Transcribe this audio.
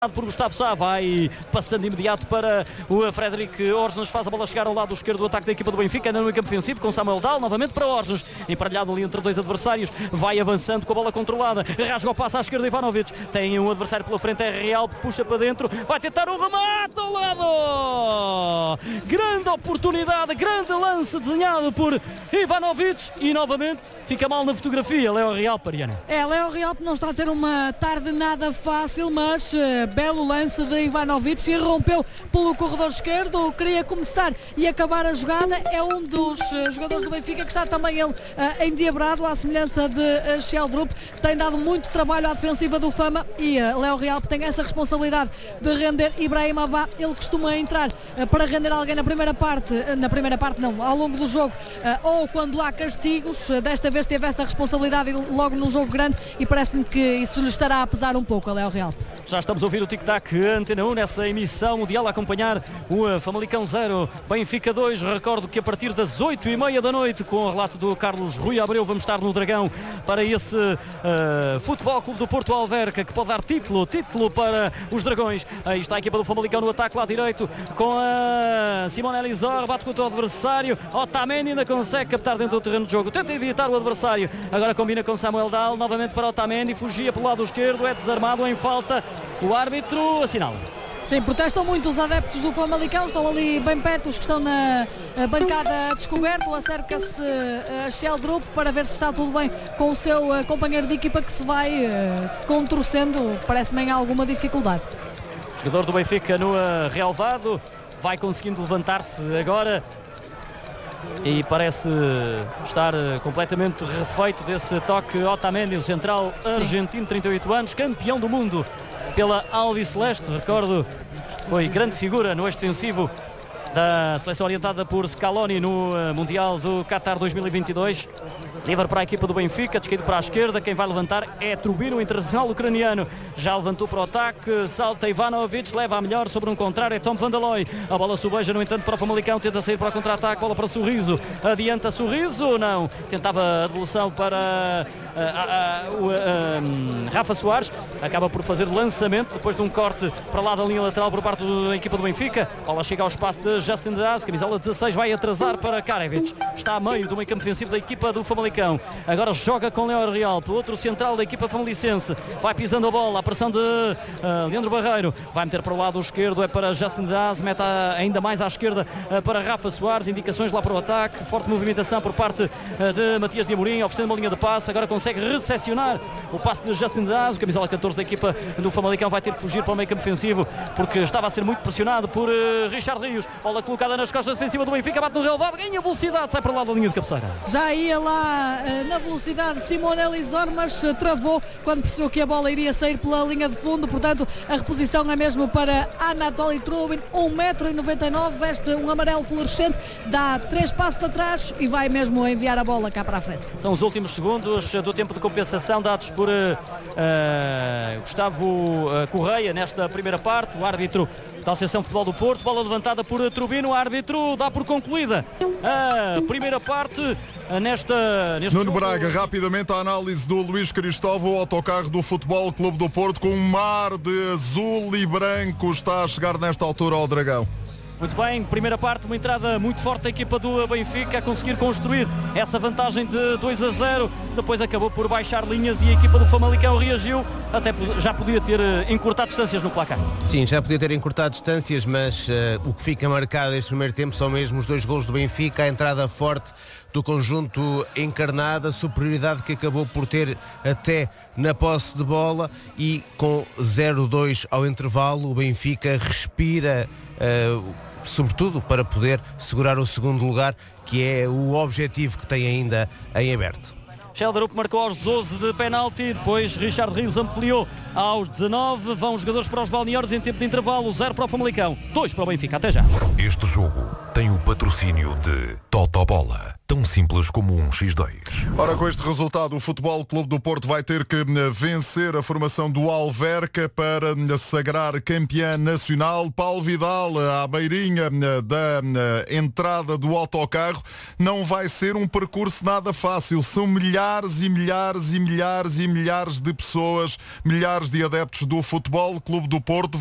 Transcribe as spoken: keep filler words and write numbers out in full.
por Gustavo Sá, vai passando imediato para o Frederic Orgens, faz a bola chegar ao lado esquerdo do ataque da equipa do Benfica, ainda no campo ofensivo com Samuel Dahl, novamente para Orgens, emparelhado ali entre dois adversários, vai avançando com a bola controlada, rasga o passo à esquerda Ivanovic, tem um adversário pela frente, é Real, puxa para dentro, vai tentar um remate ao lado, grande oportunidade, grande lance desenhado por Ivanovic e novamente fica mal na fotografia, Léo Real, Pariana. É, Léo Real não está a ter uma tarde nada fácil, mas uh, belo lance de Ivanovic, irrompeu pelo corredor esquerdo, queria começar e acabar a jogada, é um dos uh, jogadores do Benfica que está também ele uh, endiabrado, à semelhança de uh, Sheldrup, tem dado muito trabalho à defensiva do Fama e uh, Léo Real tem essa responsabilidade de render Ibrahim Abba, ele costuma entrar uh, para render alguém na primeira parte, uh, na primeira parte não, ao longo do jogo, uh, ou quando há castigos, uh, desta vez teve esta responsabilidade logo num jogo grande e parece-me que isso lhe estará a pesar um pouco a Léo Real. Já estamos a ouvir o tic-tac Antena um nessa emissão mundial a acompanhar o Famalicão zero, Benfica dois. Recordo que a partir das oito e meia da noite, com o relato do Carlos Rui Abreu, vamos estar no Dragão para esse uh, Futebol Clube do Porto Alverca, que pode dar título, título para os Dragões. Aí está a equipa do Famalicão no ataque lá direito com a Simone Elizor, bate contra o adversário, Otamendi ainda consegue captar dentro do terreno de jogo, tenta evitar o adversário, agora combina com Samuel Dahl, novamente para Otamendi, fugia pelo lado esquerdo, é desarmado em falta, o árbitro assinala. Sim, protestam muito os adeptos do Famalicão, estão ali bem perto, os que estão na bancada descoberto, acerca-se a Sheldrup para ver se está tudo bem com o seu companheiro de equipa que se vai uh, contorcendo, parece-me em alguma dificuldade. O jogador do Benfica no uh, relvado, vai conseguindo levantar-se agora e parece estar completamente refeito desse toque. Otamendi, o central argentino, trinta e oito anos, campeão do mundo pela Albiceleste, recordo, foi grande figura no eixo defensivo da seleção orientada por Scaloni no Mundial do Qatar dois mil e vinte e dois. Livre para a equipa do Benfica, descaído para a esquerda, quem vai levantar é Trubin, o internacional ucraniano, já levantou para o ataque, salta Ivanovic, leva a melhor sobre um contrário, é Tom Van der Looy, a bola subeja no entanto para o Famalicão, tenta sair para o contra-ataque, bola para Sorriso, adianta Sorriso, não, tentava a devolução para uh, uh, uh, uh, um, Rafa Soares, acaba por fazer lançamento, depois de um corte para lá da linha lateral por parte da equipa do Benfica, a bola chega ao espaço de Justin Dias, camisola dezasseis, vai atrasar para Karevic, está a meio do meio campo defensivo da equipa do Famalicão. Agora joga com Léo Real, para o outro central da equipa famalicense, vai pisando a bola, a pressão de uh, Leandro Barreiro, vai meter para o lado esquerdo, é para Justin Dias, mete ainda mais à esquerda uh, para Rafa Soares, indicações lá para o ataque, forte movimentação por parte uh, de Matias de Amorim, oferecendo uma linha de passe, agora consegue recepcionar o passe de Justin Dias, o camisola catorze da equipa do Famalicão vai ter que fugir para o meio campo defensivo, porque estava a ser muito pressionado por uh, Richard Rios, bola colocada nas costas defensivas do Benfica, bate no relevado, ganha velocidade, sai para lá da linha de cabeceira. Já ia lá na velocidade Simone Elizor, mas travou quando percebeu que a bola iria sair pela linha de fundo, portanto a reposição é mesmo para Anatoly Trubin, um metro e noventa e nove, veste um amarelo fluorescente, dá três passos atrás e vai mesmo enviar a bola cá para a frente. São os últimos segundos do tempo de compensação dados por uh, uh, Gustavo uh, Correia nesta primeira parte, o árbitro da Associação de Futebol do Porto, bola levantada por Trubin, o árbitro dá por concluída a primeira parte uh, nesta neste Nuno jogo. Braga, rapidamente a análise do Luís Cristóvão, o autocarro do Futebol Clube do Porto com um mar de azul e branco está a chegar nesta altura ao Dragão. Muito bem, primeira parte, uma entrada muito forte da equipa do Benfica a conseguir construir essa vantagem de dois a zero, depois acabou por baixar linhas e a equipa do Famalicão reagiu, até já podia ter encurtado distâncias no placar. Sim, já podia ter encurtado distâncias, mas uh, o que fica marcado neste primeiro tempo são mesmo os dois golos do Benfica, a entrada forte do conjunto encarnado, a superioridade que acabou por ter até na posse de bola e com zero a dois ao intervalo, o Benfica respira uh, sobretudo para poder segurar o segundo lugar, que é o objetivo que tem ainda em aberto. Sheldrup marcou aos doze de penalti, depois Richard Rios ampliou aos dezanove, vão os jogadores para os balneários em tempo de intervalo, zero para o Famalicão, dois para o Benfica, até já. Este jogo tem o patrocínio de Totobola. Tão simples como um xis dois. Ora, com este resultado, o Futebol Clube do Porto vai ter que vencer a formação do Alverca para sagrar campeã nacional. Paulo Vidal, à beirinha da entrada do autocarro, não vai ser um percurso nada fácil. São milhares e milhares e milhares e milhares de pessoas, milhares de adeptos do Futebol Clube do Porto.